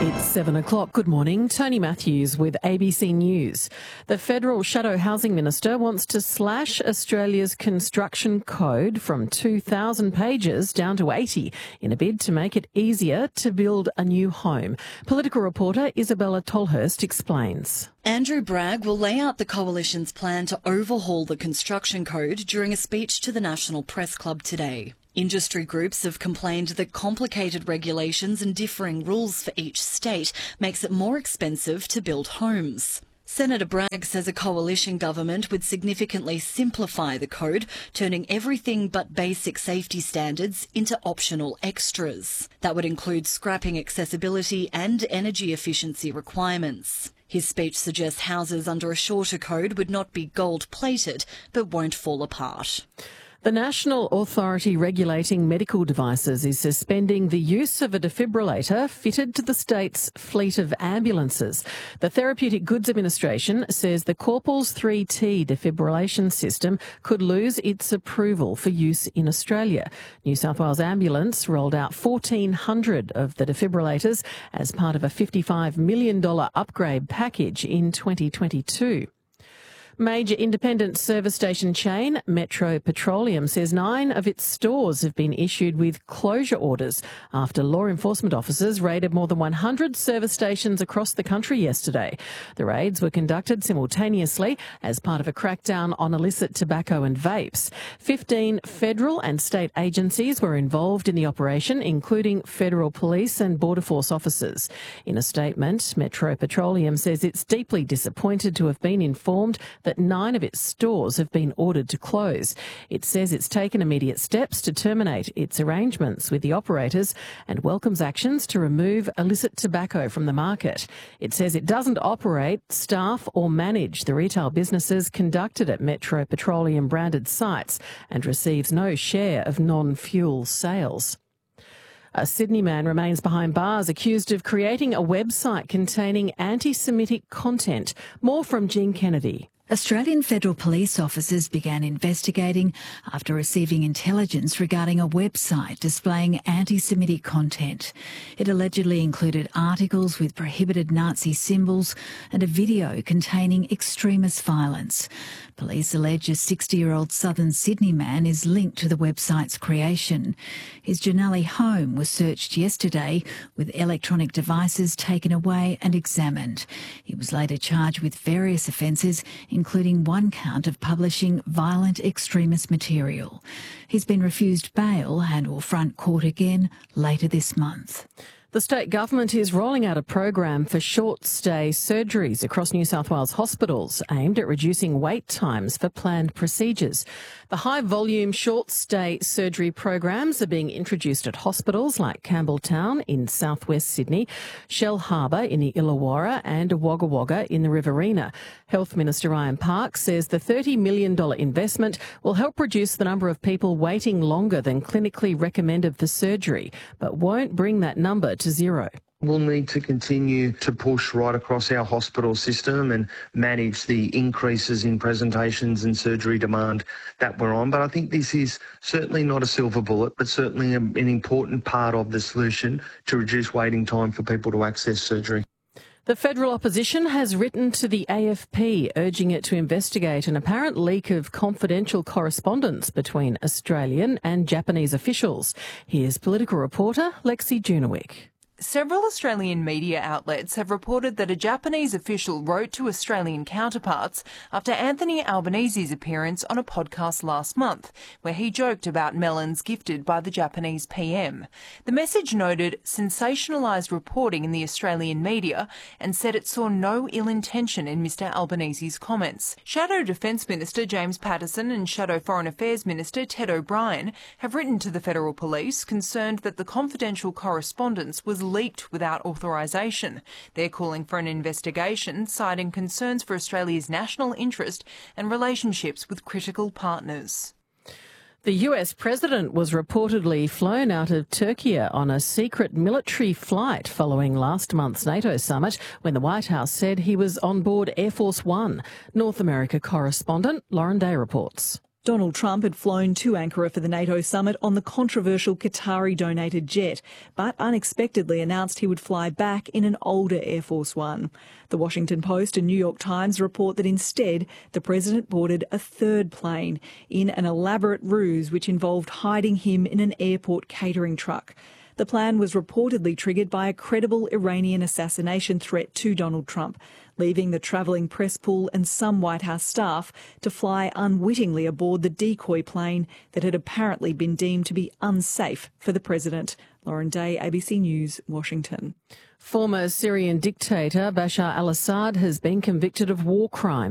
It's 7 o'clock. Good morning. Tony Matthews with ABC News. The Federal Shadow Housing Minister wants to slash Australia's construction code from 2,000 pages down to 80 in a bid to make it easier to build a new home. Political reporter Isabella Tolhurst explains. Andrew Bragg will lay out the Coalition's plan to overhaul the construction code during a speech to the National Press Club today. Industry groups have complained that complicated regulations and differing rules for each state makes it more expensive to build homes. Senator Bragg says a coalition government would significantly simplify the code, turning everything but basic safety standards into optional extras. That would include scrapping accessibility and energy efficiency requirements. His speech suggests houses under a shorter code would not be gold-plated, but won't fall apart. The National Authority Regulating Medical Devices is suspending the use of a defibrillator fitted to the state's fleet of ambulances. The Therapeutic Goods Administration says the Corpals 3T defibrillation system could lose its approval for use in Australia. New South Wales Ambulance rolled out 1,400 of the defibrillators as part of a $55 million upgrade package in 2022. Major independent service station chain Metro Petroleum says 9 of its stores have been issued with closure orders after law enforcement officers raided more than 100 service stations across the country yesterday. The raids were conducted simultaneously as part of a crackdown on illicit tobacco and vapes. 15 federal and state agencies were involved in the operation, including federal police and border force officers. In a statement, Metro Petroleum says it's deeply disappointed to have been informed that 9 of its stores have been ordered to close. It says it's taken immediate steps to terminate its arrangements with the operators and welcomes actions to remove illicit tobacco from the market. It says it doesn't operate, staff or manage the retail businesses conducted at Metro Petroleum branded sites and receives no share of non-fuel sales. A Sydney man remains behind bars accused of creating a website containing anti-Semitic content. More from Jean Kennedy. Australian Federal Police officers began investigating after receiving intelligence regarding a website displaying anti-Semitic content. It allegedly included articles with prohibited Nazi symbols and a video containing extremist violence. Police allege a 60-year-old southern Sydney man is linked to the website's creation. His Janali home was searched yesterday with electronic devices taken away and examined. He was later charged with various offences, including one count of publishing violent extremist material. He's been refused bail and will front court again later this month. The state government is rolling out a program for short-stay surgeries across New South Wales hospitals aimed at reducing wait times for planned procedures. The high-volume short-stay surgery programs are being introduced at hospitals like Campbelltown in southwest Sydney, Shell Harbour in the Illawarra and Wagga Wagga in the Riverina. Health Minister Ryan Parks says the $30 million investment will help reduce the number of people waiting longer than clinically recommended for surgery, but won't bring that number to zero. We'll need to continue to push right across our hospital system and manage the increases in presentations and surgery demand that we're on. But I think this is certainly not a silver bullet, but certainly an important part of the solution to reduce waiting time for people to access surgery. The federal opposition has written to the AFP urging it to investigate an apparent leak of confidential correspondence between Australian and Japanese officials. Here's political reporter Lexi Junowick. Several Australian media outlets have reported that a Japanese official wrote to Australian counterparts after Anthony Albanese's appearance on a podcast last month, where he joked about melons gifted by the Japanese PM. The message noted sensationalised reporting in the Australian media and said it saw no ill intention in Mr Albanese's comments. Shadow Defence Minister James Patterson and Shadow Foreign Affairs Minister Ted O'Brien have written to the Federal Police concerned that the confidential correspondence was leaked without authorisation. They're calling for an investigation, citing concerns for Australia's national interest and relationships with critical partners. The US president was reportedly flown out of Turkey on a secret military flight following last month's NATO summit when the White House said he was on board Air Force One. North America correspondent Lauren Day reports. Donald Trump had flown to Ankara for the NATO summit on the controversial Qatari-donated jet, but unexpectedly announced he would fly back in an older Air Force One. The Washington Post and New York Times report that instead the president boarded a third plane in an elaborate ruse which involved hiding him in an airport catering truck. The plan was reportedly triggered by a credible Iranian assassination threat to Donald Trump, leaving the travelling press pool and some White House staff to fly unwittingly aboard the decoy plane that had apparently been deemed to be unsafe for the president. Lauren Day, ABC News, Washington. Former Syrian dictator Bashar al-Assad has been convicted of war crimes.